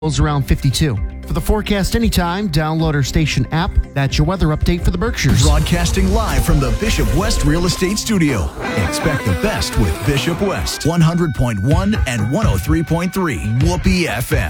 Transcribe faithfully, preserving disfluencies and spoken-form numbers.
around fifty-two. For the forecast anytime, download our station app. That's your weather update for the Berkshires. Broadcasting live from the Bishop West Real Estate Studio. Expect the best with Bishop West. one hundred point one and one oh three point three Whoopee F M.